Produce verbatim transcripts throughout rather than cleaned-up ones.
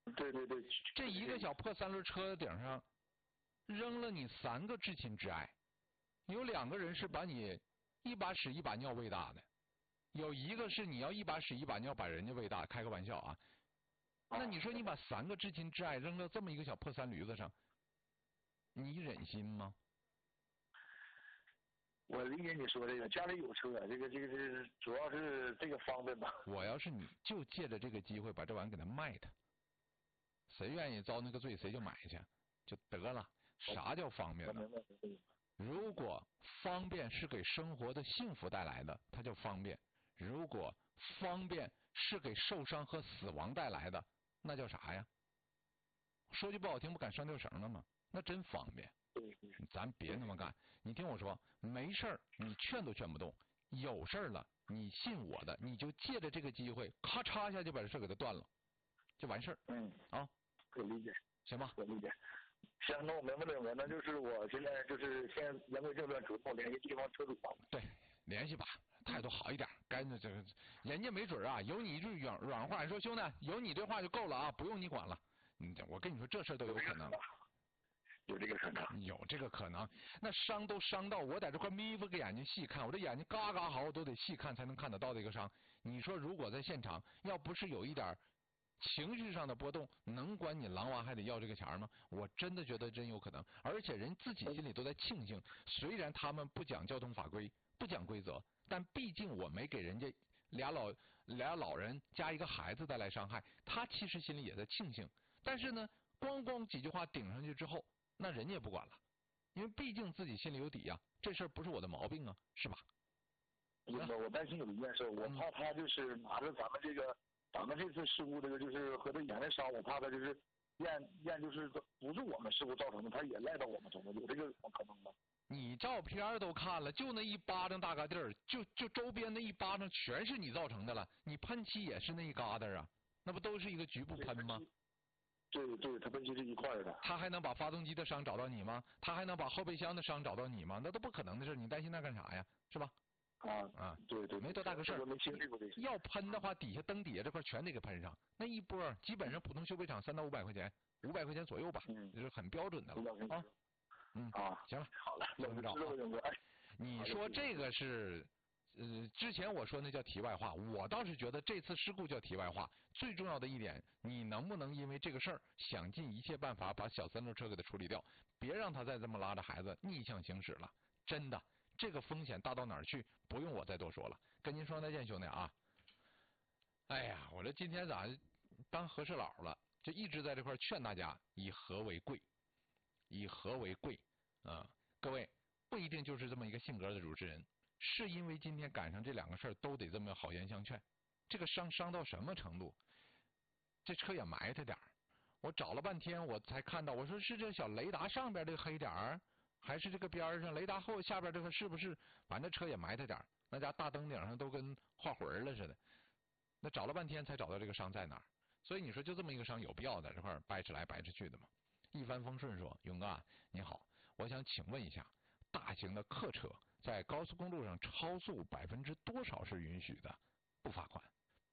对对对， 这一个小破三轮车顶上扔了你三个至亲至爱，有两个人是把你一把屎一把尿喂大的，有一个是你要一把屎一把尿把人家喂大，开个玩笑啊。那你说你把三个至亲至爱扔到这么一个小破三驴子上，你忍心吗？ 我理解你说这个，家里有车，这个这个这个主要是这个方便吧。 我要是你就借着这个机会把这玩意儿给他卖他，谁愿意遭那个罪谁就买去就得了。啥叫方便呢？如果方便是给生活的幸福带来的，它叫方便；如果方便是给受伤和死亡带来的，那叫啥呀？说句不好听，不赶上吊绳了吗？那真方便。咱别那么干。你听我说，没事儿你劝都劝不动，有事儿了你信我的，你就借着这个机会，咔嚓一下就把这事给它断了，就完事儿。 嗯啊， 可理解， 行吧？ 可理解。行，那我明白了，那就是我现在就是先言归正传，主动联系地方车主吧。 对，联系吧，态度好一点，该那这个人家没准啊，有你一句软软话，说兄弟，有你这话就够了啊，不用你管了。嗯，我跟你说，这事都有可能。 有这个可能， 有这个可能。那伤都伤到我在这块眯着个眼睛细看，我这眼睛嘎嘎好，我都得细看才能看得到的一个伤。你说如果在现场，要不是有一点情绪上的波动，能管你狼娃还得要这个钱吗？我真的觉得真有可能。而且人自己心里都在庆幸，虽然他们不讲交通法规，不讲规则，但毕竟我没给人家俩老俩老人加一个孩子带来伤害，他其实心里也在庆幸。但是呢，咣咣几句话顶上去之后，那人家也不管了，因为毕竟自己心里有底呀、啊，这事儿不是我的毛病啊，是吧？ 我我担心有一件事，我怕他就是拿着咱们这个，咱们这次事故这个就是和他眼的伤，我怕他就是验验就是不是我们事故造成的，他也赖到我们头上，有这个可能吗？ 你照片都看了，就那一巴掌大个地儿，就就周边那一巴掌全是你造成的了，你喷漆也是那一疙瘩啊，那不都是一个局部喷吗？ 对对，他喷漆是一块的。 他还能把发动机的伤找到你吗？他还能把后备箱的伤找到你吗？那都不可能的事，你担心那干啥呀？是吧？ 啊啊， 对对， 没多大个事儿。 没经历过这些。 要喷的话，底下灯底下这块全得给喷上，那一波基本上普通修配厂三到五百块钱，五百块钱左右吧，嗯，就是很标准的了啊。嗯啊， 行了， 好了，那我知道了。哎， 你说这个是。呃，之前我说那叫题外话，我倒是觉得这次事故叫题外话。最重要的一点，你能不能因为这个事儿想尽一切办法把小三轮车给它处理掉，别让他再这么拉着孩子逆向行驶了。真的，这个风险大到哪儿去？不用我再多说了。跟您说再见，兄弟啊！哎呀，我这今天咋当和事佬了？就一直在这块劝大家以和为贵，以和为贵啊！各位不一定就是这么一个性格的主持人。是因为今天赶上这两个事儿，都得这么好言相劝。这个伤伤到什么程度？这车也埋汰点儿。我找了半天，我才看到，我说是这小雷达上边这个黑点儿，还是这个边上雷达后下边这个是不是？反正车也埋汰点儿，那家大灯顶上都跟画魂了似的。那找了半天才找到这个伤在哪儿。所以你说就这么一个伤，有必要在这块掰扯来掰扯去的吗？一帆风顺说，勇哥啊，你好，我想请问一下。大型的客车在高速公路上超速百分之多少是允许的？不罚款。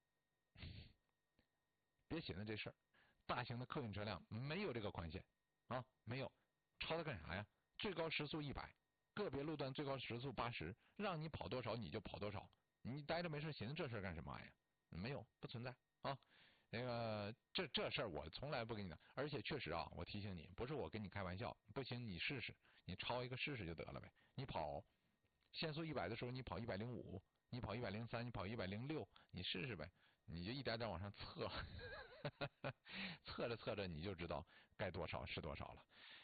别寻思这事儿，大型的客运车辆没有这个宽限啊，没有，超它干啥呀？最高时速一百，个别路段最高时速八十，让你跑多少你就跑多少，你待着没事寻思这事儿干什么玩意儿？没有，不存在啊。那个这这事儿我从来不跟你讲，而且确实啊，我提醒你，不是我跟你开玩笑，不行你试试，你超一个试试就得了呗。你跑限速一百的时候，你跑一百零五，你跑一百零三，你跑一百零六，你试试呗，你就一点点往上测，测着测着你就知道该多少是多少了。